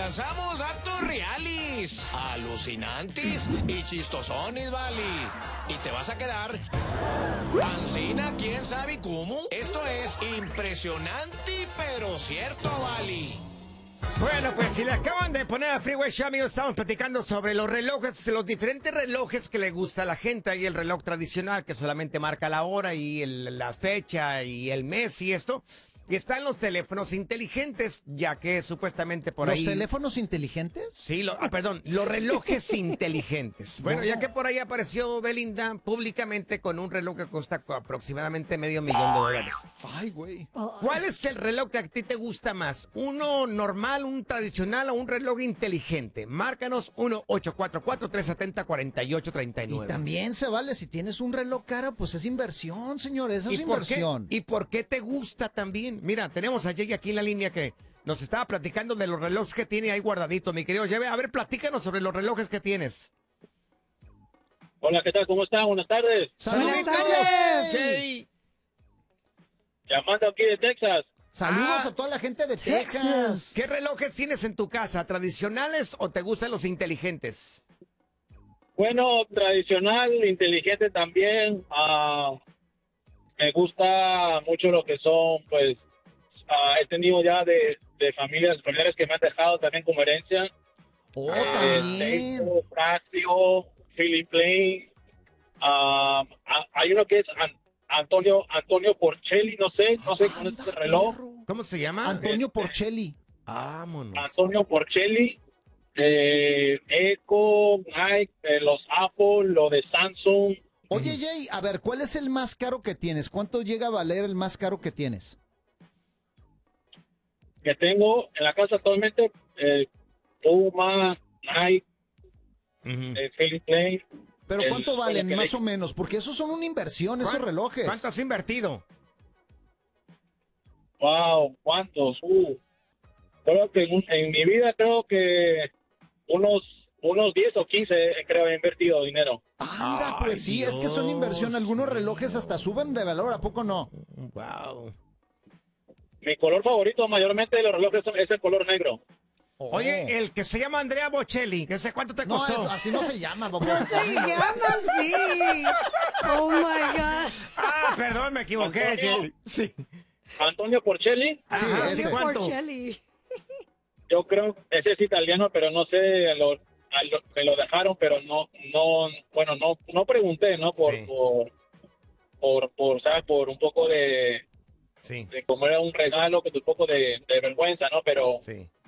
lanzamos datos reales, alucinantes y chistosones, vale. Y te vas a quedar pancina, quién sabe cómo. Esto es impresionante, pero cierto, vale. Bueno, pues si le acaban de poner a Freeway Show, amigos, estamos platicando sobre los relojes, los diferentes relojes que le gusta a la gente. Hay el reloj tradicional que solamente marca la hora y la fecha y el mes y esto. Y están los teléfonos inteligentes, ya que supuestamente por ahí... ¿Los teléfonos inteligentes? Sí, perdón, los relojes inteligentes. Bueno, ya que por ahí apareció Belinda públicamente con un reloj que cuesta aproximadamente $500,000. Ay, güey. ¿Cuál es el reloj que a ti te gusta más? ¿Uno normal, un tradicional o un reloj inteligente? Márcanos 1-844-370-4839. Y también se vale, si tienes un reloj caro, pues es inversión, señor, eso es inversión. ¿Y por qué te gusta también? Mira, tenemos a Jay aquí en la línea que nos estaba platicando de los relojes que tiene ahí guardadito, mi querido Jay. A ver, platícanos sobre los relojes que tienes. Hola, ¿qué tal? ¿Cómo están? Buenas tardes. ¡Saludos, Jay! Llamando aquí de Texas. Saludos a toda la gente de Texas. ¿Qué relojes tienes en tu casa? ¿Tradicionales o te gustan los inteligentes? Bueno, tradicional, inteligente también. Me gusta mucho lo que son, pues, he tenido ya de familiares que me han dejado también como herencia. Oh, también. Tengo Casio, Philip Plain. Hay uno que es Antonio Porcelli, no sé con este reloj. ¿Cómo se llama? Antonio Porcelli. Vámonos. Antonio Porcelli, Echo, Nike, los Apple, lo de Samsung. Oye, Jay, a ver, ¿cuál es el más caro que tienes? ¿Cuánto llega a valer el más caro que tienes? Que tengo en la casa actualmente, Puma, Nike, Philip Plain. ¿Pero cuánto valen, más o menos? Porque esos son una inversión, esos relojes. ¿Cuánto has invertido? Wow, ¿cuántos? Creo que en mi vida creo que unos 10 o 15 creo he invertido dinero. Anda, pues sí, es que son inversión. Algunos relojes hasta suben de valor, ¿a poco no? Wow. Mi color favorito mayormente de los relojes es el color negro. Oh. Oye, el que se llama Andrea Bocelli, ¿ese cuánto te costó? No, así no se llama, papá. No se llama así. Oh my God. Perdón, me equivoqué. Antonio. Sí. Antonio Porcelli. Sí, Ajá, ese. ¿cuánto? Porcelli. Yo creo, ese es italiano, pero no sé, me lo dejaron, pero no pregunté, ¿no? Sí. ¿Sabes? Por un poco Sí. de como era un regalo, que un poco de vergüenza, ¿no? Pero Sí.